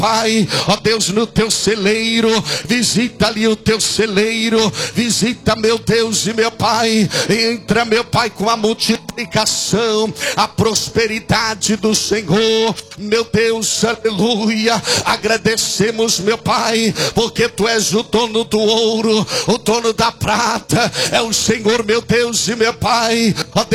Pai, ó Deus, no teu celeiro. Visita ali o teu celeiro. Visita, meu Deus e meu Pai. Entra, meu Pai, com a multiplicação, a prosperidade do Senhor. Meu Deus, aleluia. Agradecemos, meu Pai, porque tu és o dono do ouro, o dono da prata. É o Senhor, meu Deus e meu Pai. Ó